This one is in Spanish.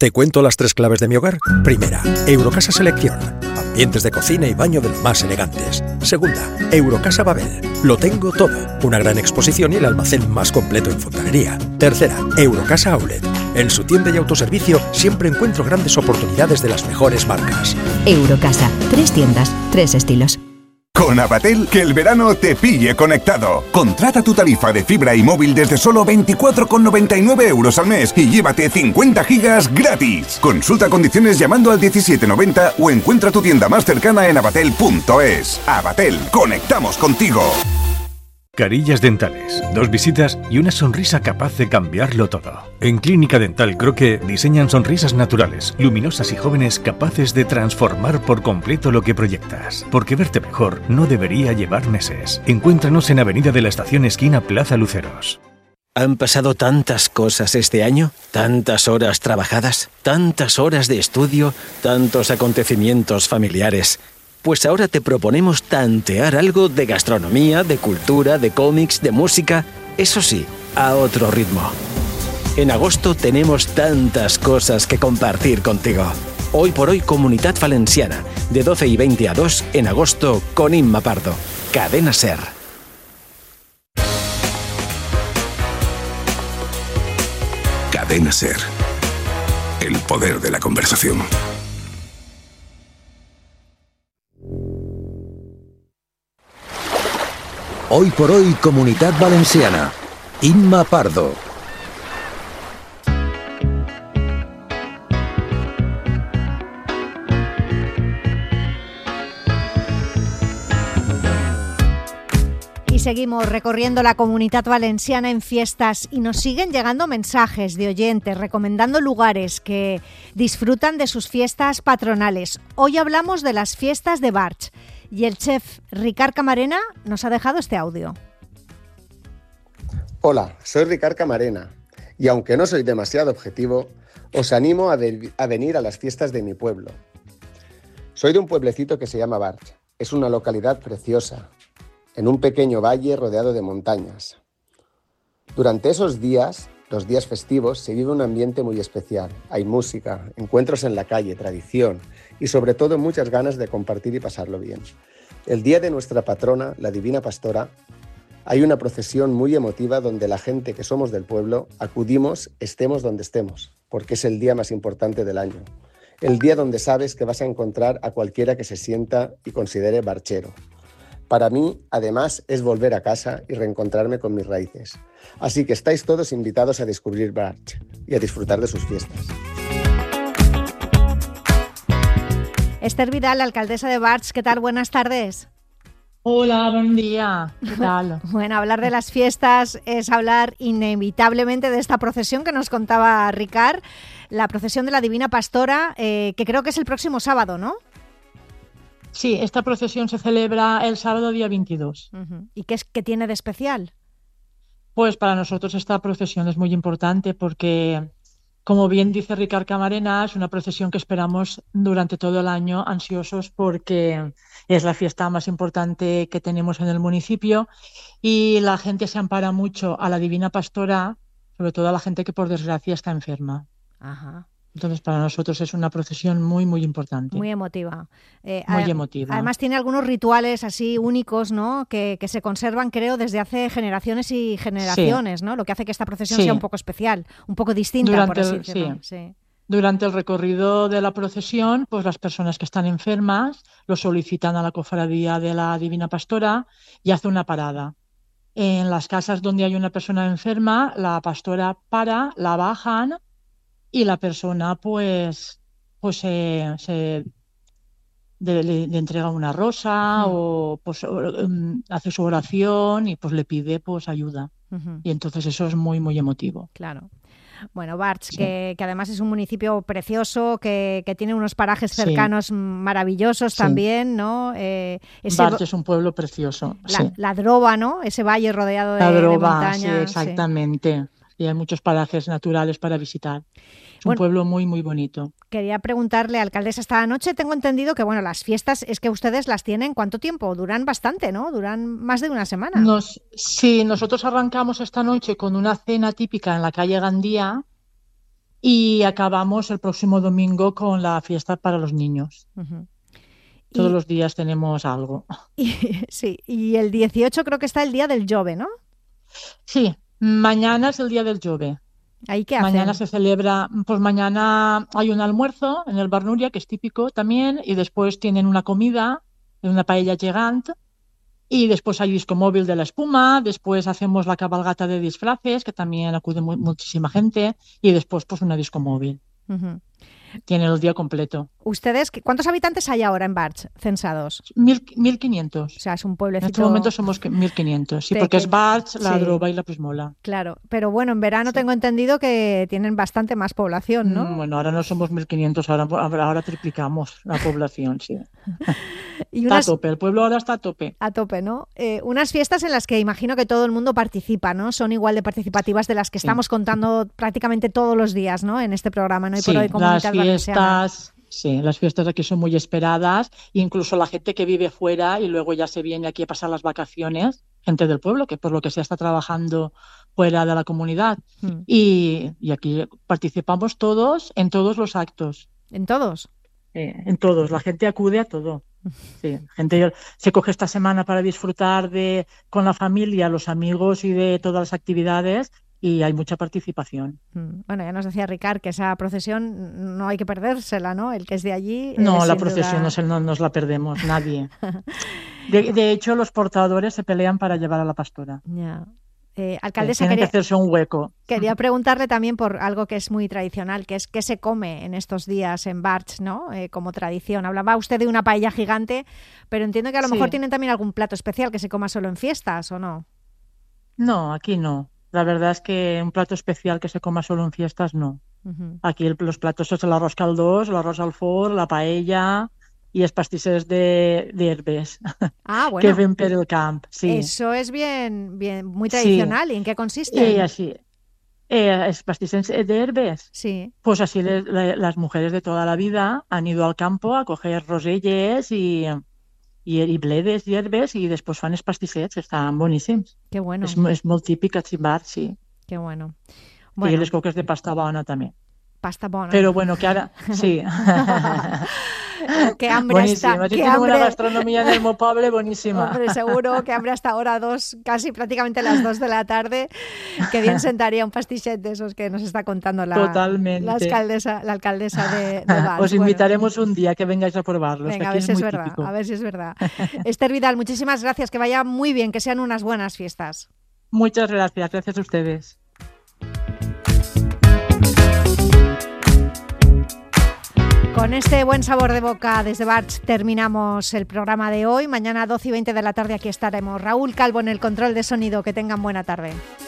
¿Te cuento las 3 claves de mi hogar? Primera, Eurocasa Selección. Ambientes de cocina y baño de lo más elegantes. Segunda, Eurocasa Babel. Lo tengo todo. Una gran exposición y el almacén más completo en fontanería. Tercera, Eurocasa Outlet. En su tienda y autoservicio siempre encuentro grandes oportunidades de las mejores marcas. Eurocasa. 3 tiendas, 3 estilos. Con Avatel, que el verano te pille conectado. Contrata tu tarifa de fibra y móvil desde solo 24,99 € al mes y llévate 50 gigas gratis. Consulta condiciones llamando al 1790 o encuentra tu tienda más cercana en avatel.es. Avatel, conectamos contigo. Carillas dentales, 2 visitas y una sonrisa capaz de cambiarlo todo. En Clínica Dental Croque diseñan sonrisas naturales, luminosas y jóvenes capaces de transformar por completo lo que proyectas. Porque verte mejor no debería llevar meses. Encuéntranos en Avenida de la Estación esquina Plaza Luceros. Han pasado tantas cosas este año, tantas horas trabajadas, tantas horas de estudio, tantos acontecimientos familiares. Pues ahora te proponemos tantear algo de gastronomía, de cultura, de cómics, de música, eso sí, a otro ritmo. En agosto tenemos tantas cosas que compartir contigo. Hoy por hoy Comunitat Valenciana, de 12 y 20 a 2 en agosto con Imma Pardo. Cadena SER. Cadena SER. El poder de la conversación. Hoy por hoy, Comunitat Valenciana. Imma Pardo. Y seguimos recorriendo la Comunitat Valenciana en fiestas y nos siguen llegando mensajes de oyentes recomendando lugares que disfrutan de sus fiestas patronales. Hoy hablamos de las fiestas de Barx. Y el chef Ricard Camarena nos ha dejado este audio. Hola, soy Ricard Camarena y aunque no soy demasiado objetivo, os animo a venir a las fiestas de mi pueblo. Soy de un pueblecito que se llama Barx. Es una localidad preciosa, en un pequeño valle rodeado de montañas. Durante esos días, los días festivos, se vive un ambiente muy especial. Hay música, encuentros en la calle, tradición y sobre todo muchas ganas de compartir y pasarlo bien. El día de nuestra patrona, la Divina Pastora, hay una procesión muy emotiva donde la gente que somos del pueblo acudimos, estemos donde estemos, porque es el día más importante del año. El día donde sabes que vas a encontrar a cualquiera que se sienta y considere barchero. Para mí, además, es volver a casa y reencontrarme con mis raíces. Así que estáis todos invitados a descubrir Barx y a disfrutar de sus fiestas. Esther Vidal, alcaldesa de Barx, ¿qué tal? Buenas tardes. Hola, buen día. ¿Qué tal? Bueno, hablar de las fiestas es hablar inevitablemente de esta procesión que nos contaba Ricard, la procesión de la Divina Pastora, que creo que es el próximo sábado, ¿no? Sí, esta procesión se celebra el sábado día 22. Uh-huh. ¿Y qué tiene de especial? Pues para nosotros esta procesión es muy importante porque, como bien dice Ricard Camarena, es una procesión que esperamos durante todo el año, ansiosos porque es la fiesta más importante que tenemos en el municipio y la gente se ampara mucho a la Divina Pastora, sobre todo a la gente que por desgracia está enferma. Ajá. Entonces, para nosotros es una procesión muy, muy importante. Muy emotiva. Muy emotiva. Además, tiene algunos rituales así únicos, ¿no? Que se conservan, creo, desde hace generaciones y generaciones, sí. ¿No? Lo que hace que esta procesión sea un poco especial, un poco distinta, por así decirlo. Sí. Durante el recorrido de la procesión, pues las personas que están enfermas lo solicitan a la cofradía de la Divina Pastora y hace una parada. En las casas donde hay una persona enferma, la pastora para, la bajan y la persona le entrega una rosa o pues hace su oración y pues le pide pues ayuda. Uh-huh. Y entonces eso es muy, muy emotivo. Claro. Bueno, Barx, sí. que además es un municipio precioso, que tiene unos parajes cercanos maravillosos también, ¿no? Barx es un pueblo precioso. La Droba, ¿no? Ese valle rodeado de montañas. Sí, exactamente. Y hay muchos parajes naturales para visitar. Es un pueblo muy, muy bonito. Quería preguntarle, alcaldesa, esta noche tengo entendido que, bueno, las fiestas es que ustedes las tienen, ¿cuánto tiempo? Duran bastante, ¿no? Duran más de una semana. Sí, nosotros arrancamos esta noche con una cena típica en la calle Gandía y acabamos el próximo domingo con la fiesta para los niños. Uh-huh. Todos los días tenemos algo. Sí, y el 18 creo que está el Día del Jove, ¿no? Sí, mañana es el Día del Jove. ¿Ahí qué hacen? Mañana se celebra, pues mañana hay un almuerzo en el Bar Núria, que es típico también, y después tienen una comida, una paella gigante, y después hay disco móvil de la espuma, después hacemos la cabalgata de disfraces, que también acude muchísima gente, y después pues una disco móvil. Uh-huh. Tienen el día completo. ¿Ustedes cuántos habitantes hay ahora en Barx censados? 1.500. O sea, es un pueblecito. En este momento somos 1.500, sí, porque es Barx, La Droba y La Prismola. Claro, pero bueno, en verano tengo entendido que tienen bastante más población, ¿no? Bueno, ahora no somos 1.500, ahora triplicamos la población, sí. Y está a tope, el pueblo ahora está a tope. A tope, ¿no? Unas fiestas en las que imagino que todo el mundo participa, ¿no? Son igual de participativas de las que estamos contando prácticamente todos los días, ¿no? En este programa, ¿no? Y por hoy Comunidad Valenciana. Sí, las fiestas aquí son muy esperadas, incluso la gente que vive fuera y luego ya se viene aquí a pasar las vacaciones, gente del pueblo que por lo que sea está trabajando fuera de la comunidad. Y aquí participamos todos en todos los actos. ¿En todos? En todos, la gente acude a todo. Sí, gente se coge esta semana para disfrutar con la familia, los amigos y de todas las actividades. Y hay mucha participación. Bueno, ya nos decía Ricard que esa procesión no hay que perdérsela, ¿no? El que es de allí... No, la procesión no nos la perdemos, nadie. De hecho, los portadores se pelean para llevar a la pastora. Ya. Alcaldesa, tienen que hacerse un hueco. Quería preguntarle también por algo que es muy tradicional, que es qué se come en estos días en Barx, ¿no? Como tradición. Hablaba usted de una paella gigante, pero entiendo que a lo mejor tienen también algún plato especial que se coma solo en fiestas, ¿o no? No, aquí no. La verdad es que un plato especial que se coma solo en fiestas, no. Uh-huh. Aquí los platos son el arroz caldós, el arroz al forn, la paella y els pastisses de herbes. Ah, bueno. Que ven per el camp, sí. Eso es bien, muy tradicional. Sí. ¿Y en qué consiste? Els pastisses de herbes. Sí. Pues así las mujeres de toda la vida han ido al campo a coger roselles y bledes i herbes i després fan els pastissets, estan boníssims. Que bueno. És molt típic a Xivar, sí. Que bueno. I les coques de pasta bona també. Pasta bona. Però bueno, que ara... Sí. Qué hambre buenísima. está. Aquí tengo una gastronomía en el meu poble buenísima. Hombre, seguro que hambre hasta ahora casi prácticamente las 2 de la tarde. Que bien sentaría un pastichet de esos que nos está contando la alcaldesa de Barx. Os invitaremos un día que vengáis a probarlos. Venga, que a ver si es verdad. Típico. A ver si es verdad. Esther Vidal, muchísimas gracias. Que vaya muy bien, que sean unas buenas fiestas. Muchas gracias. Gracias a ustedes. Con este buen sabor de boca desde Barx terminamos el programa de hoy. Mañana 12:20 de la tarde aquí estaremos. Raúl Calvo en el control de sonido. Que tengan buena tarde.